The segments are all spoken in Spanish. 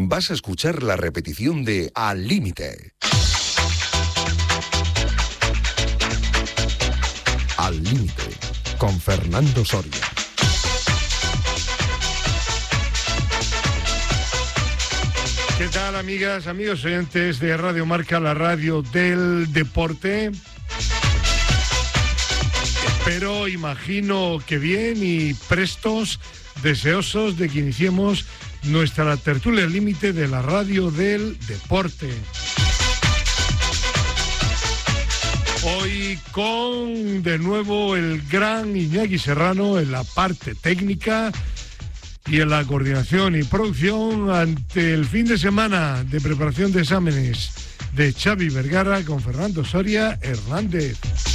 vas a escuchar la repetición de Al Límite. Al Límite, con Fernando Soria. ¿Qué tal, amigas, amigos oyentes de Radio Marca, la radio del deporte? Espero, imagino que bien y prestos, deseosos de que iniciemos nuestra tertulia al límite de la radio del deporte. Hoy con, de nuevo, el gran Iñaki Serrano en la parte técnica y en la coordinación y producción ante el fin de semana de preparación de exámenes de Xavi Vergara con Fernando Soria Hernández.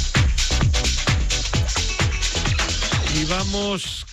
Y vamos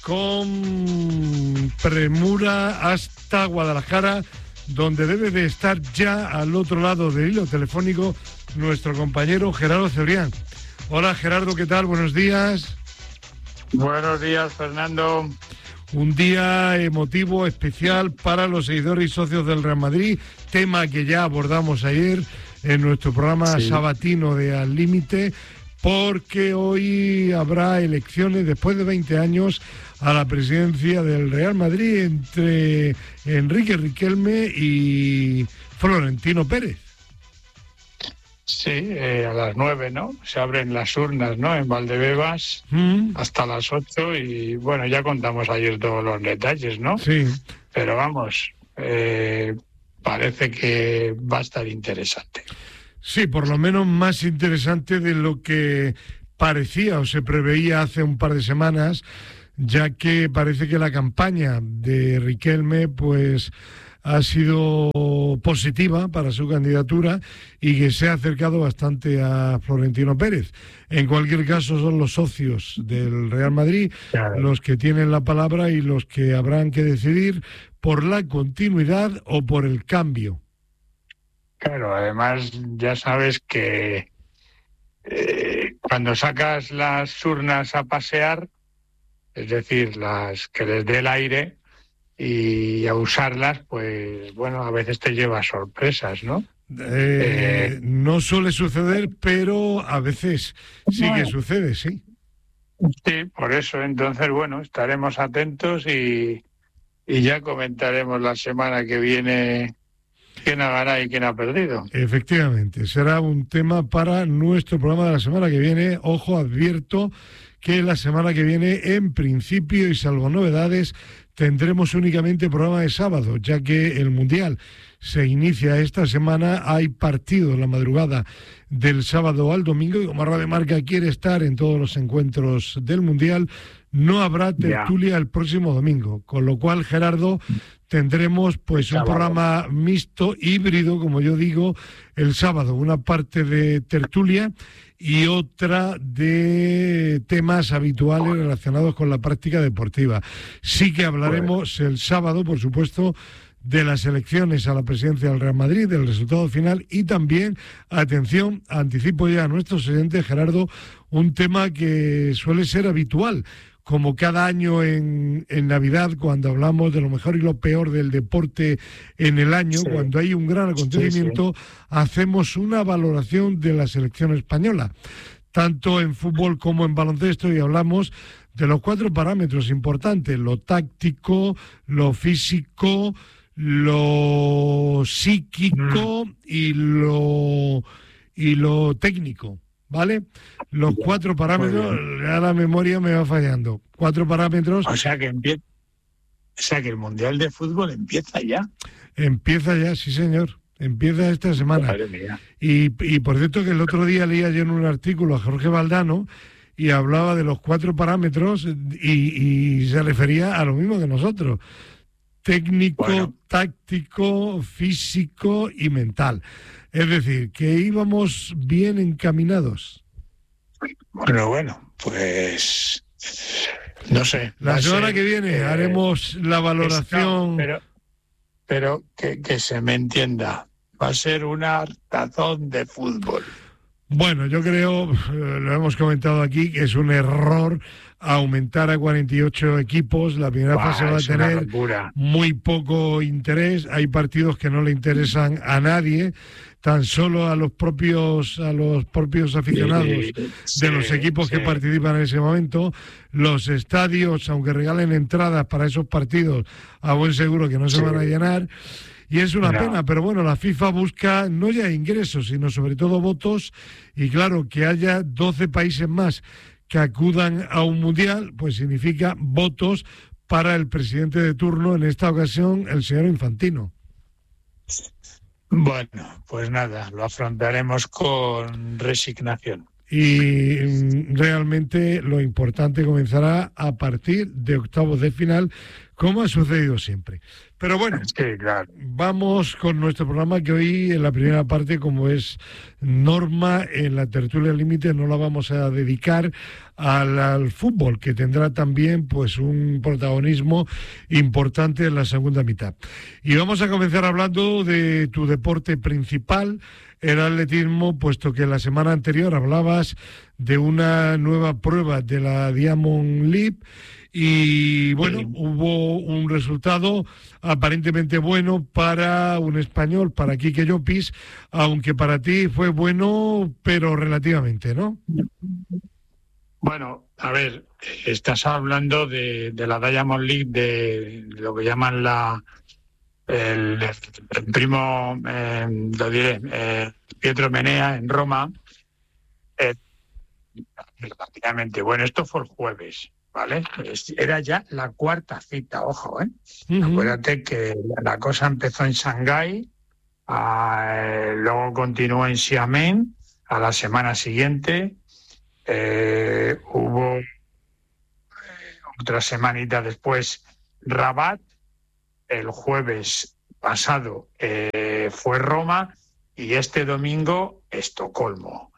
con premura hasta Guadalajara, donde debe de estar ya al otro lado del hilo telefónico nuestro compañero Gerardo Cebrián. Hola Gerardo, ¿qué tal? Buenos días. Buenos días, Fernando. Un día emotivo, especial para los seguidores y socios del Real Madrid, tema que ya abordamos ayer en nuestro programa sabatino de Al Límite, porque hoy habrá elecciones después de 20 años a la presidencia del Real Madrid entre Enrique Riquelme y Florentino Pérez. Sí, a las 9, ¿no? Se abren las urnas, ¿no? En Valdebebas hasta las 8 y, bueno, ya contamos ayer todos los detalles, ¿no? Sí. Pero vamos, parece que va a estar interesante. Sí, por lo menos más interesante de lo que parecía o se preveía hace un par de semanas, ya que parece que la campaña de Riquelme, pues, ha sido positiva para su candidatura y que se ha acercado bastante a Florentino Pérez. En cualquier caso, son los socios del Real Madrid los que tienen la palabra y los que habrán que decidir por la continuidad o por el cambio. Claro, además ya sabes que cuando sacas las urnas a pasear, es decir, las que les dé el aire, y a usarlas, pues bueno, a veces te lleva sorpresas, ¿no? No suele suceder, pero a veces sí que sucede, sí. Sí, por eso, entonces, bueno, estaremos atentos y ya comentaremos la semana que viene quién ha ganado y quién ha perdido. Efectivamente, será un tema para nuestro programa de la semana que viene. Ojo, advierto que la semana que viene, en principio y salvo novedades, tendremos únicamente programa de sábado, ya que el Mundial se inicia esta semana. Hay partido en la madrugada del sábado al domingo y como Radio Marca quiere estar en todos los encuentros del Mundial, no habrá tertulia el próximo domingo, con lo cual, Gerardo, tendremos pues un programa mixto, híbrido, como yo digo, el sábado, una parte de tertulia y otra de temas habituales relacionados con la práctica deportiva. Sí que hablaremos el sábado, por supuesto, de las elecciones a la presidencia del Real Madrid, del resultado final y también, atención, anticipo ya a nuestros oyentes, Gerardo, un tema que suele ser habitual, como cada año en Navidad, cuando hablamos de lo mejor y lo peor del deporte en el año, cuando hay un gran acontecimiento, hacemos una valoración de la selección española, tanto en fútbol como en baloncesto, y hablamos de los 4 parámetros importantes: lo táctico, lo físico, lo psíquico y lo técnico. ¿Vale? Los 4 parámetros, ya la memoria me va fallando. 4 parámetros. O sea que el Mundial de Fútbol empieza ya. Empieza ya, sí señor. Empieza esta semana. Madre mía. Y por cierto que el otro día leía yo en un artículo a Jorge Valdano y hablaba de los 4 parámetros y se refería a lo mismo que nosotros. Técnico, táctico, físico y mental. Es decir, que íbamos bien encaminados. Bueno, pues no sé. La semana que viene haremos la valoración. Pero que se me entienda, va a ser un hartazón de fútbol. Bueno, yo creo, lo hemos comentado aquí, que es un error aumentar a 48 equipos. La primera fase va a tener muy poco interés. Hay partidos que no le interesan a nadie, tan solo a los propios aficionados de los equipos que participan en ese momento. Los estadios, aunque regalen entradas para esos partidos, a buen seguro que no se van a llenar. Y es una pena, pero bueno, la FIFA busca no ya ingresos, sino sobre todo votos, y claro, que haya 12 países más que acudan a un mundial, pues significa votos para el presidente de turno, en esta ocasión el señor Infantino. Bueno, pues nada, lo afrontaremos con resignación. Y realmente lo importante comenzará a partir de octavos de final, como ha sucedido siempre. Pero bueno, sí, claro. Vamos con nuestro programa, que hoy en la primera parte, como es norma en la tertulia límite, no la vamos a dedicar al fútbol, que tendrá también pues un protagonismo importante en la segunda mitad. Y vamos a comenzar hablando de tu deporte principal, el atletismo, puesto que la semana anterior hablabas de una nueva prueba de la Diamond League. Y bueno, hubo un resultado aparentemente bueno para un español, para Quique Llopis, aunque para ti fue bueno, pero relativamente, ¿no? Bueno, a ver, estás hablando de la Diamond League, de lo que llaman el primo, lo diré, Pietro Menea en Roma. Relativamente bueno, esto fue el jueves. ¿Vale? Era ya la cuarta cita, ojo, ¿eh? Acuérdate que la cosa empezó en Shanghái, luego continuó en Xiamen, a la semana siguiente hubo otra semanita después Rabat, el jueves pasado fue Roma y este domingo Estocolmo.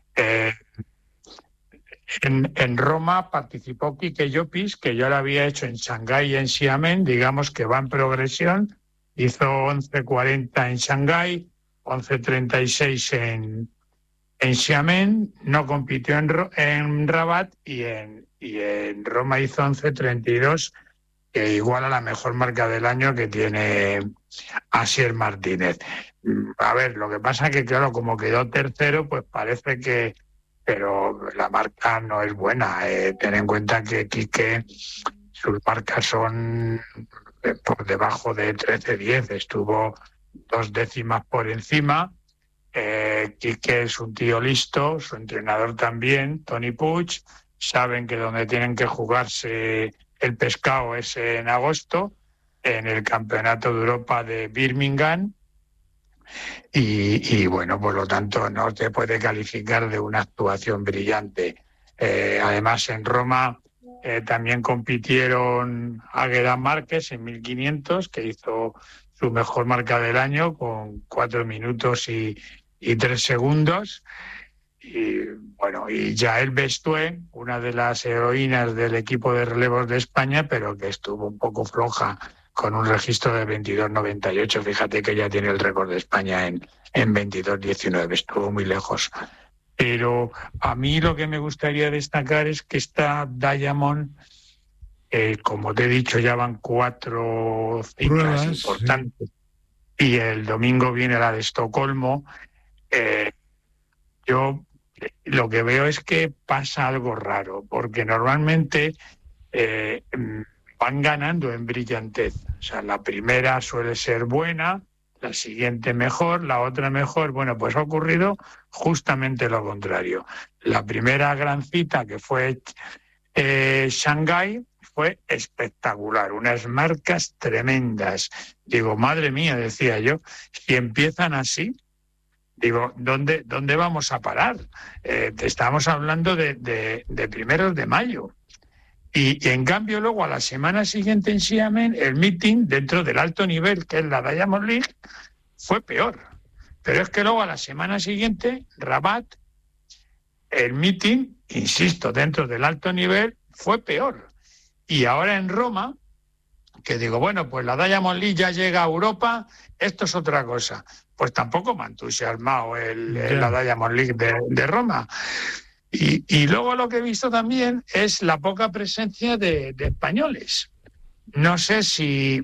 En Roma participó Quique Llopis, que ya lo había hecho en Shanghái y en Xiamen, digamos que va en progresión, hizo 11:40 en Shanghái, 11:36 en Xiamen, no compitió en Rabat y en Roma hizo 11:32, que iguala la mejor marca del año que tiene Asier Martínez. A ver, lo que pasa es que claro, como quedó tercero, pues parece que... pero la marca no es buena. Ten en cuenta que Quique, sus marcas son por debajo de 13:10, estuvo 2 décimas por encima. Quique es un tío listo, su entrenador también, Toni Puig, saben que donde tienen que jugarse el pescado es en agosto, en el Campeonato de Europa de Birmingham. Y bueno, por lo tanto no se puede calificar de una actuación brillante. Además en Roma también compitieron Águeda Márquez en 1500, que hizo su mejor marca del año con 4 minutos y 3 segundos. Y bueno, y Yael Bestué, una de las heroínas del equipo de relevos de España, pero que estuvo un poco floja, con un registro de 22:98. Fíjate que ya tiene el récord de España en 22:19, estuvo muy lejos. Pero a mí lo que me gustaría destacar es que esta Diamond, como te he dicho, ya van 4 citas importantes, sí. Y el domingo viene la de Estocolmo. Yo lo que veo es que pasa algo raro, porque normalmente van ganando en brillantez. O sea, la primera suele ser buena, la siguiente mejor, la otra mejor. Bueno, pues ha ocurrido justamente lo contrario. La primera gran cita, que fue Shanghái, fue espectacular, unas marcas tremendas. Digo, madre mía, decía yo, si empiezan así, digo, ¿dónde vamos a parar? Te estamos hablando de primeros de mayo. Y en cambio luego a la semana siguiente en Xiamen el meeting dentro del alto nivel, que es la Diamond League, fue peor. Pero es que luego a la semana siguiente Rabat, el meeting, insisto, dentro del alto nivel, fue peor. Y ahora en Roma, que digo, bueno, pues la Diamond League ya llega a Europa, esto es otra cosa. Pues tampoco me ha entusiasmado la Diamond League de Roma. Y luego lo que he visto también es la poca presencia de españoles. No sé si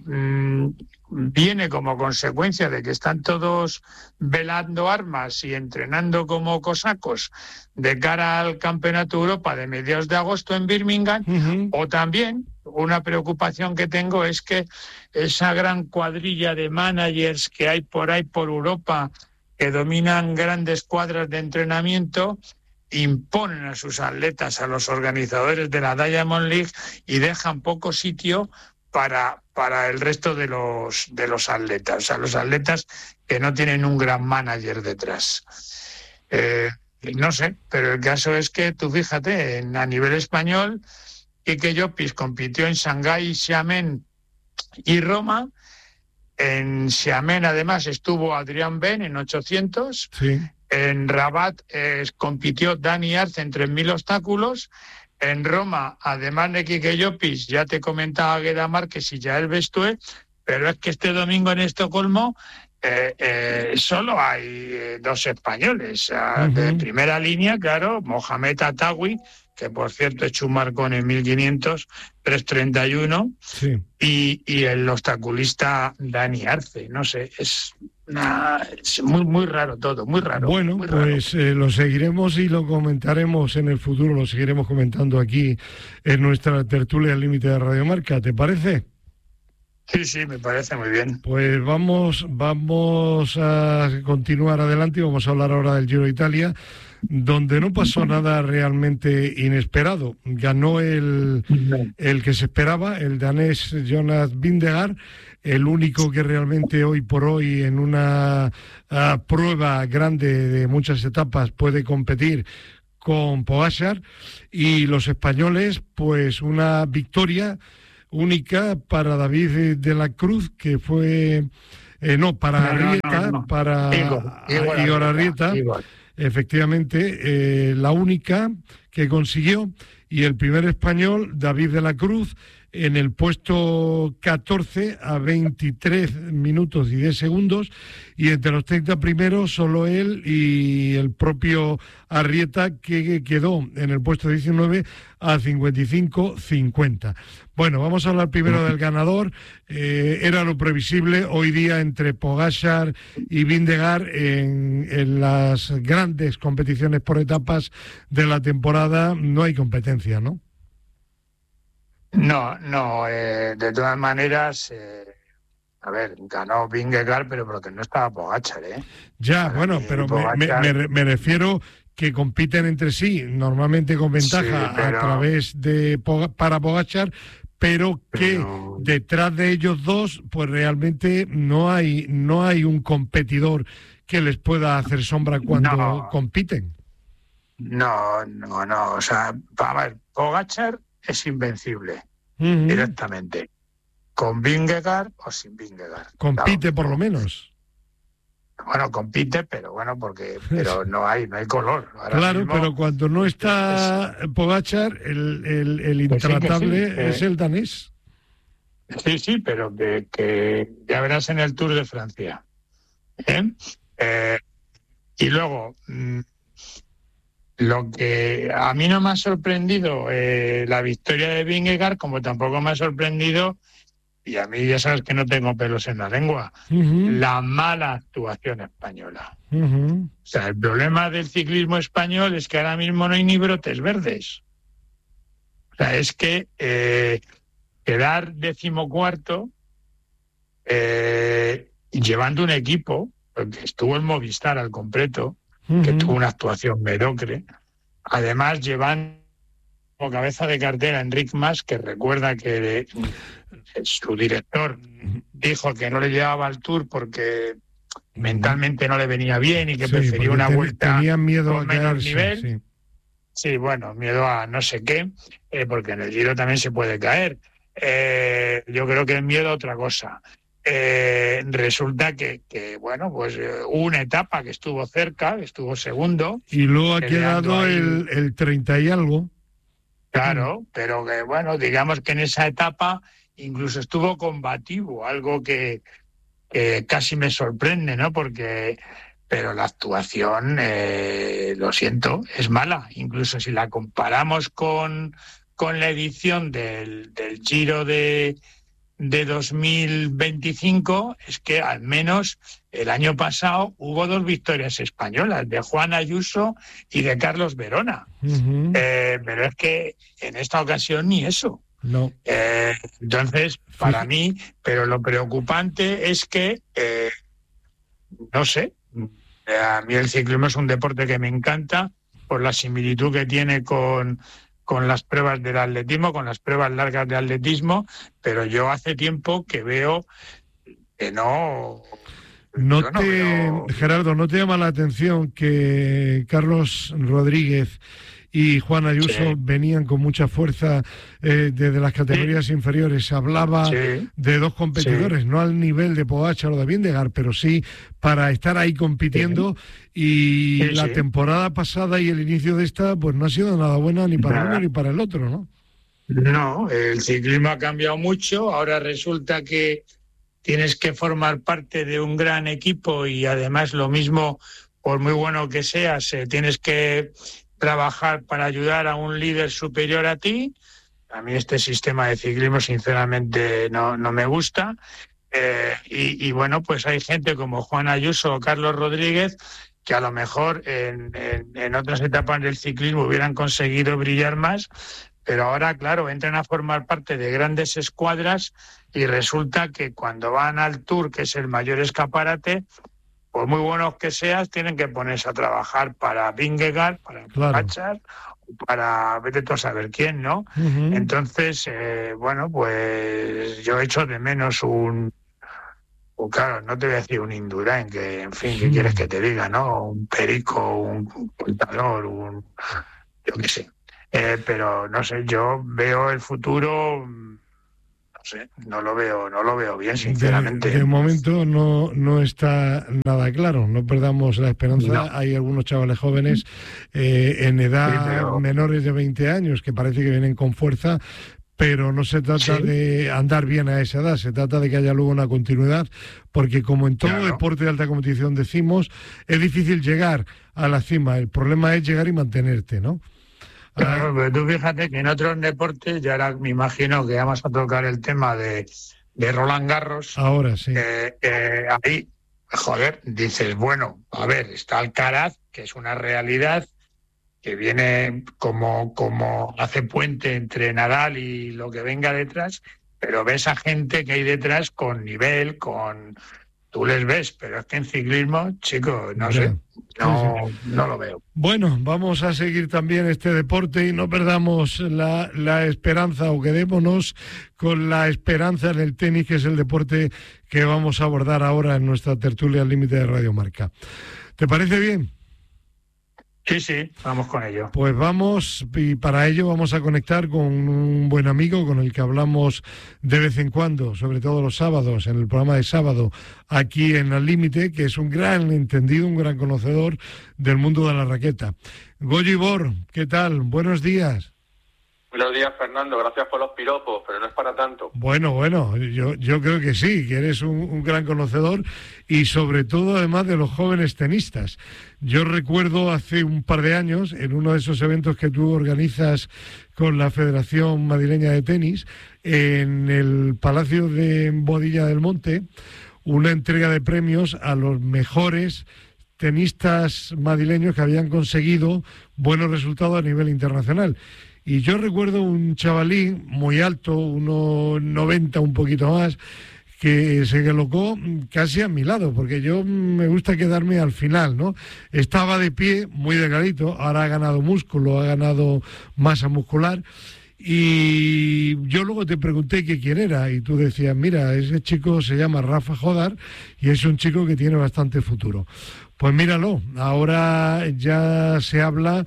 viene como consecuencia de que están todos velando armas y entrenando como cosacos de cara al Campeonato de Europa de mediados de agosto en Birmingham, o también una preocupación que tengo es que esa gran cuadrilla de managers que hay por ahí por Europa que dominan grandes cuadras de entrenamiento imponen a sus atletas, a los organizadores de la Diamond League, y dejan poco sitio para el resto de los atletas, o sea, los atletas que no tienen un gran manager detrás. No sé, pero el caso es que tú fíjate, a nivel español, Quique Llopis compitió en Shanghái, Xiamen y Roma. En Xiamen además estuvo Adrián Ben en 800. Sí. En Rabat compitió Dani Arce en 3.000 obstáculos. En Roma, además de Quique Llopis, ya te comentaba Gueda Márquez y Yael Bestúe, pero es que este domingo en Estocolmo solo hay dos españoles. De primera línea, claro, Mohamed Atawi, que por cierto ha hecho un marcón en 1500, 3:31, sí. Y el obstaculista Dani Arce, no sé, es muy, muy raro todo, muy raro. Bueno, muy pues raro. Lo seguiremos y lo comentaremos en el futuro, lo seguiremos comentando aquí en nuestra tertulia al límite de Radio Marca, ¿te parece? Sí, me parece muy bien. Pues vamos a continuar adelante y vamos a hablar ahora del Giro de Italia, donde no pasó nada realmente inesperado. Ganó el que se esperaba, el danés Jonas Vingegaard, el único que realmente hoy por hoy en una prueba grande de muchas etapas puede competir con Pogačar, y los españoles, pues una victoria única para David de la Cruz, que fue para Arrieta, para Igor Arrieta, efectivamente, la única que consiguió, y el primer español, David de la Cruz, en el puesto 14 a 23 minutos y 10 segundos, y entre los 30 primeros solo él y el propio Arrieta, que quedó en el puesto 19 a 55-50. Bueno, vamos a hablar primero del ganador. Era lo previsible. Hoy día entre Pogačar y Vingegaard en las grandes competiciones por etapas de la temporada no hay competencia, ¿no? No, de todas maneras, ganó Vingegaard, pero porque no estaba Pogačar, ¿eh? Ya, bueno, pero Pogačar... me refiero que compiten entre sí, normalmente con ventaja, sí, pero... a través para Pogačar, pero que detrás de ellos dos, pues realmente no hay un competidor que les pueda hacer sombra cuando compiten. No, o sea, a ver, Pogačar es invencible, directamente. Con Vingegaard o sin Vingegaard. Compite por lo menos. Bueno, compite, pero pero no hay color. Ahora claro, mismo, pero cuando no está Pogačar, el intratable es el danés. Sí, pero que ya verás en el Tour de Francia. Y luego... lo que a mí no me ha sorprendido la victoria de Vingegaard, como tampoco me ha sorprendido, y a mí ya sabes que no tengo pelos en la lengua, la mala actuación española. O sea, el problema del ciclismo español es que ahora mismo no hay ni brotes verdes. O sea, es que quedar 14º llevando un equipo, porque estuvo el Movistar al completo, que tuvo una actuación mediocre, además llevan como cabeza de cartera Enric Mas, que recuerda que su director dijo que no le llevaba al Tour porque mentalmente no le venía bien y que prefería una vuelta miedo con menos nivel. Sí, bueno, miedo a no sé qué, porque en el Giro también se puede caer. Yo creo que es miedo a otra cosa. Resulta que pues una etapa que estuvo cerca, que estuvo segundo. Y luego ha quedado el 30 y algo. Claro, pero que digamos que en esa etapa incluso estuvo combativo, algo que casi me sorprende, ¿no? Pero la actuación, lo siento, es mala. Incluso si la comparamos con la edición del Giro de 2025, es que al menos el año pasado hubo 2 victorias españolas, de Juan Ayuso y de Carlos Verona. Uh-huh. Pero es que en esta ocasión ni eso. No. Entonces, para mí, pero lo preocupante es que, no sé, a mí el ciclismo es un deporte que me encanta por la similitud que tiene con las pruebas del atletismo, con las pruebas largas de atletismo, pero yo hace tiempo que veo que no... Gerardo, ¿no te llama la atención que Carlos Rodríguez y Juan Ayuso venían con mucha fuerza desde las categorías inferiores? Se hablaba de 2 competidores, no al nivel de Pogačar o de Vingegaard, pero sí para estar ahí compitiendo, y la temporada pasada y el inicio de esta pues no ha sido nada buena ni para uno ni para el otro, ¿no? No, el ciclismo ha cambiado mucho, ahora resulta que tienes que formar parte de un gran equipo y además lo mismo, por muy bueno que seas, tienes que trabajar para ayudar a un líder superior a ti. A mí este sistema de ciclismo sinceramente no me gusta, y bueno, pues hay gente como Juan Ayuso o Carlos Rodríguez que a lo mejor en otras etapas del ciclismo hubieran conseguido brillar más, pero ahora, claro, entran a formar parte de grandes escuadras y resulta que cuando van al Tour, que es el mayor escaparate, por muy buenos que seas, tienen que ponerse a trabajar para Vingegaard, para Pogačar, para vete tú a saber quién, ¿no? Uh-huh. Entonces, bueno, pues yo echo de menos claro, no te voy a decir un Indurain, que, en fin, ¿qué quieres que te diga, no? Un Perico, un Contador, yo qué sé. Pero, no sé, yo veo el futuro... No lo veo bien, sinceramente. De momento no está nada claro, no perdamos la esperanza. No. Hay algunos chavales jóvenes en edad menores de 20 años que parece que vienen con fuerza, pero no se trata de andar bien a esa edad, se trata de que haya luego una continuidad, porque como en todo deporte de alta competición decimos, es difícil llegar a la cima, el problema es llegar y mantenerte, ¿no? Claro, pero tú fíjate que en otros deportes, ya ahora me imagino que vamos a tocar el tema de Roland Garros. Ahora sí. Ahí, joder, dices, bueno, a ver, está Alcaraz, que es una realidad, que viene como hace puente entre Nadal y lo que venga detrás, pero ves a gente que hay detrás con nivel, tú les ves, pero es que en ciclismo, chicos, no sé, no lo veo. Bueno, vamos a seguir también este deporte y no perdamos la esperanza, o quedémonos con la esperanza en el tenis, que es el deporte que vamos a abordar ahora en nuestra tertulia al límite de Radio Marca. ¿Te parece bien? Sí, vamos con ello. Pues vamos, y para ello vamos a conectar con un buen amigo con el que hablamos de vez en cuando, sobre todo los sábados, en el programa de sábado, aquí en Al Límite, que es un gran entendido, un gran conocedor del mundo de la raqueta. Goyo Ibor, ¿qué tal? Buenos días. Buenos días, Fernando. Gracias por los piropos, pero no es para tanto. Bueno, yo creo que sí, que eres un gran conocedor y sobre todo además de los jóvenes tenistas. Yo recuerdo hace un par de años, en uno de esos eventos que tú organizas con la Federación Madrileña de Tenis, en el Palacio de Boadilla del Monte, una entrega de premios a los mejores tenistas madrileños que habían conseguido buenos resultados a nivel internacional. Y yo recuerdo un chavalín muy alto, 1,90, un poquito más, que se colocó casi a mi lado, porque yo me gusta quedarme al final, ¿no? Estaba de pie, muy delgadito, ahora ha ganado músculo, ha ganado masa muscular, y yo luego te pregunté que quién era, y tú decías, mira, ese chico se llama Rafa Jodar, y es un chico que tiene bastante futuro. Pues míralo, ahora ya se habla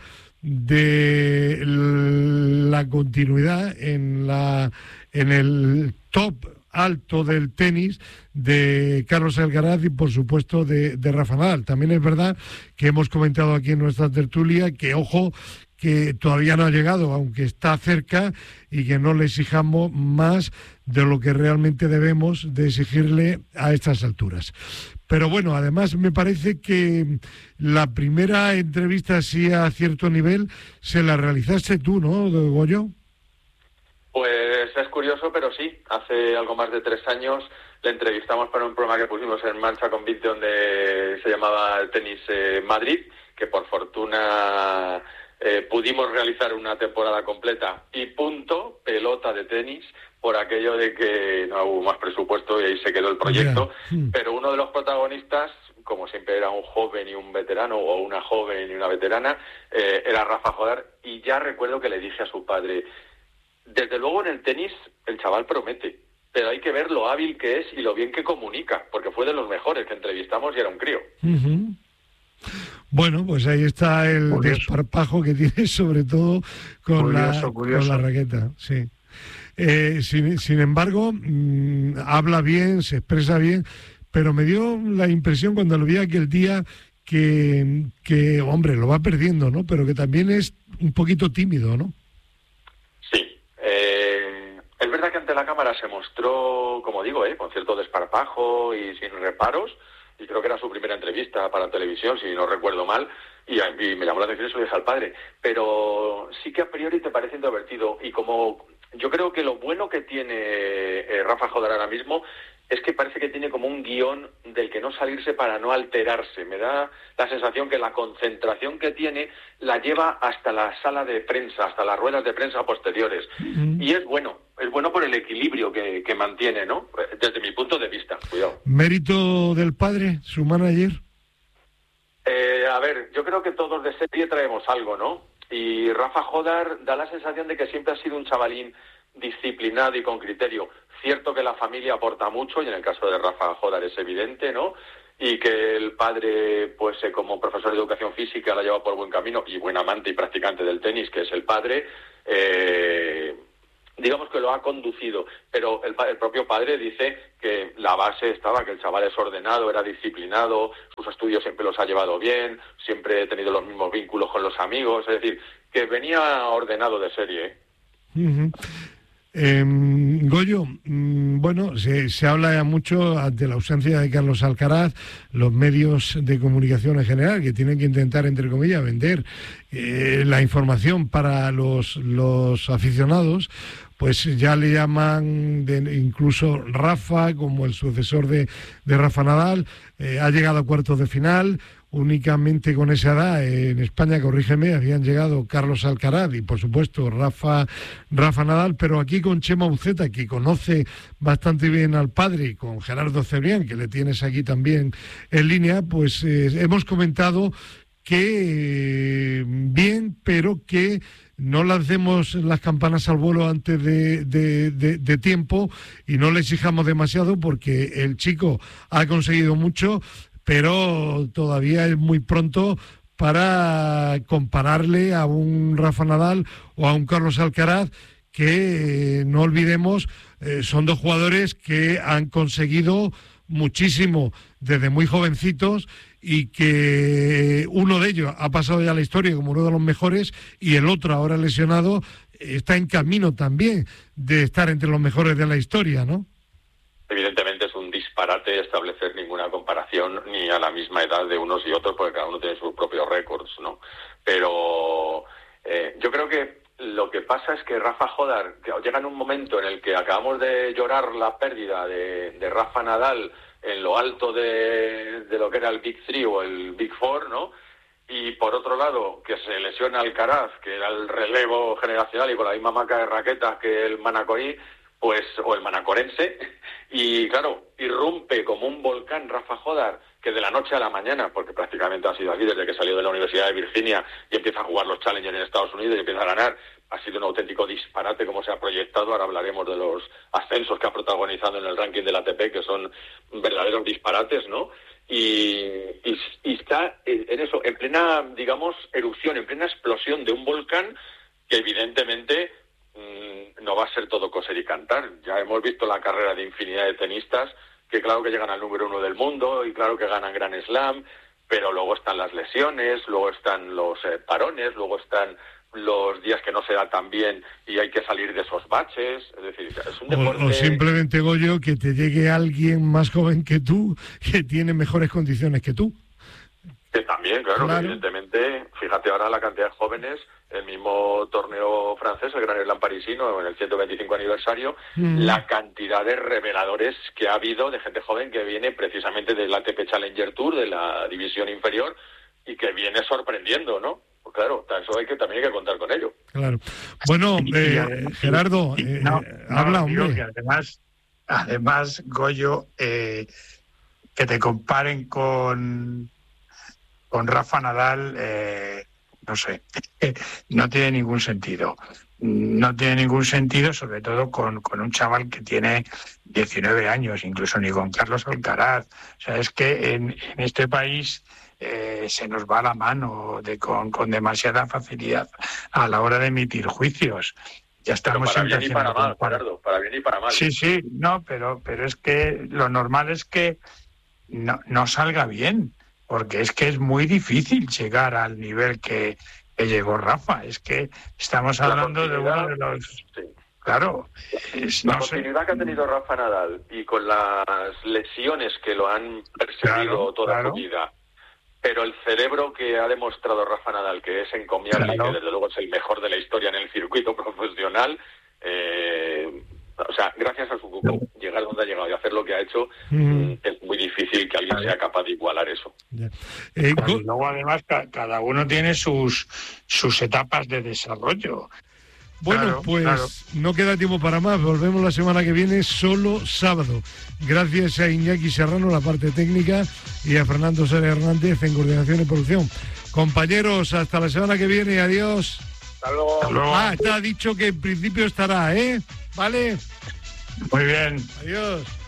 de la continuidad en el top alto del tenis de Carlos Alcaraz y por supuesto de Rafa Nadal. También es verdad que hemos comentado aquí en nuestra tertulia que, ojo, que todavía no ha llegado, aunque está cerca, y que no le exijamos más de lo que realmente debemos de exigirle a estas alturas. Pero bueno, además me parece que la primera entrevista así a cierto nivel se la realizaste tú, ¿no, Goyo? Pues es curioso, pero sí, hace algo más de 3 años le entrevistamos para un programa que pusimos en marcha con Vic, donde se llamaba El Tenis Madrid, que por fortuna pudimos realizar una temporada completa y punto, pelota de tenis, por aquello de que no hubo más presupuesto y ahí se quedó el proyecto. Pero uno de los protagonistas, como siempre era un joven y un veterano, o una joven y una veterana, era Rafa Jodar, y ya recuerdo que le dije a su padre: desde luego en el tenis el chaval promete, pero hay que ver lo hábil que es y lo bien que comunica, porque fue de los mejores que entrevistamos y era un crío. Bueno, pues ahí está el desparpajo que tiene, sobre todo con la raqueta, sí. Sin embargo, habla bien, se expresa bien, pero me dio la impresión cuando lo vi aquel día que hombre, lo va perdiendo, ¿no? Pero que también es un poquito tímido, ¿no? Sí. Es verdad que ante la cámara se mostró, como digo, con cierto desparpajo y sin reparos, y creo que era su primera entrevista para televisión, si no recuerdo mal, y me llamó la atención, eso lo dije al padre, pero sí que a priori te parece introvertido, y como yo creo que lo bueno que tiene Rafa Jodar ahora mismo es que parece que tiene como un guión del que no salirse para no alterarse. Me da la sensación que la concentración que tiene la lleva hasta la sala de prensa, hasta las ruedas de prensa posteriores. Y es bueno por el equilibrio que mantiene, ¿no? Desde mi punto de vista, cuidado. ¿Mérito del padre, su manager? A ver, yo creo que todos de serie traemos algo, ¿no? Y Rafa Jodar da la sensación de que siempre ha sido un chavalín disciplinado y con criterio. Cierto que la familia aporta mucho, y en el caso de Rafa Jodar es evidente, ¿no? Y que el padre, pues como profesor de educación física, la lleva por buen camino, y buen amante y practicante del tenis, que es el padre, digamos que lo ha conducido. Pero el propio padre dice que la base estaba, que el chaval es ordenado, era disciplinado, sus estudios siempre los ha llevado bien, siempre ha tenido los mismos vínculos con los amigos, es decir, que venía ordenado de serie, Goyo, bueno, se habla ya mucho ante la ausencia de Carlos Alcaraz, los medios de comunicación en general, que tienen que intentar, entre comillas, vender la información para los aficionados, pues ya le llaman incluso Rafa como el sucesor de Rafa Nadal. Ha llegado a cuartos de final. Únicamente con esa edad en España, corrígeme, habían llegado Carlos Alcaraz y por supuesto Rafa Nadal, pero aquí con Chema Uceta, que conoce bastante bien al padre, y con Gerardo Cebrián, que le tienes aquí también en línea, pues hemos comentado que bien, pero que no lancemos las campanas al vuelo antes de tiempo y no le exijamos demasiado, porque el chico ha conseguido mucho, pero todavía es muy pronto para compararle a un Rafa Nadal o a un Carlos Alcaraz, que no olvidemos, son dos jugadores que han conseguido muchísimo desde muy jovencitos, y que uno de ellos ha pasado ya a la historia como uno de los mejores, y el otro, ahora lesionado, está en camino también de estar entre los mejores de la historia, ¿no? Evidentemente es un disparate establecer ninguna comparación ni a la misma edad de unos y otros, porque cada uno tiene sus propios récords, ¿no? Pero yo creo que lo que pasa es que Rafa Jodar llega en un momento en el que acabamos de llorar la pérdida de Rafa Nadal en lo alto de lo que era el Big 3 o el Big 4, ¿no? Y por otro lado, que se lesiona Alcaraz, que era el relevo generacional y con la misma marca de raquetas que el manacorí, pues, o el manacorense, y claro, irrumpe como un volcán Rafa Jodar, que de la noche a la mañana, porque prácticamente ha sido así desde que salió de la Universidad de Virginia y empieza a jugar los Challengers en Estados Unidos y empieza a ganar, ha sido un auténtico disparate como se ha proyectado. Ahora hablaremos de los ascensos que ha protagonizado en el ranking del ATP, que son verdaderos disparates, ¿no? Y está en eso, en plena, digamos, erupción, en plena explosión de un volcán que evidentemente no va a ser todo coser y cantar. Ya hemos visto la carrera de infinidad de tenistas que claro que llegan al número 1 del mundo y claro que ganan Grand Slam, pero luego están las lesiones, luego están los parones, luego están los días que no se da tan bien y hay que salir de esos baches. Es decir, es un deporte... O simplemente, Goyo, que te llegue alguien más joven que tú, que tiene mejores condiciones que tú. Que también, claro, evidentemente, fíjate ahora la cantidad de jóvenes, el mismo torneo francés, el Grand Slam parisino, en el 125 aniversario, la cantidad de reveladores que ha habido de gente joven que viene precisamente del ATP Challenger Tour, de la división inferior, y que viene sorprendiendo, ¿no? Pues claro, eso también hay que contar con ello. Claro. Bueno, Gerardo, habla, hombre. Que además, Goyo, que te comparen con Rafa Nadal, no sé, no tiene ningún sentido. No tiene ningún sentido, sobre todo con un chaval que tiene 19 años, incluso ni con Carlos Alcaraz. O sea, es que en este país se nos va la mano con demasiada facilidad a la hora de emitir juicios. Ya estamos para bien y para mal, Gerardo, para bien y para mal. Sí, no, pero es que lo normal es que no salga bien, porque es que es muy difícil llegar al nivel que llegó Rafa. Es que estamos hablando de uno de los... Sí. Claro. La continuidad que ha tenido Rafa Nadal y con las lesiones que lo han perseguido toda su vida, pero el cerebro que ha demostrado Rafa Nadal, que es encomiable y que desde luego es el mejor de la historia en el circuito profesional, o sea, gracias a su llegar donde ha llegado y hacer lo que ha hecho, es muy difícil que alguien sea capaz de igualar eso. Y luego además cada uno tiene sus etapas de desarrollo. Bueno, no queda tiempo para más. Volvemos la semana que viene, solo sábado. Gracias a Iñaki Serrano, la parte técnica, y a Fernando Sáenz Hernández en coordinación y producción. Compañeros, hasta la semana que viene. Adiós. Hasta luego. Está dicho que en principio estará, ¿eh? ¿Vale? Muy bien. Adiós.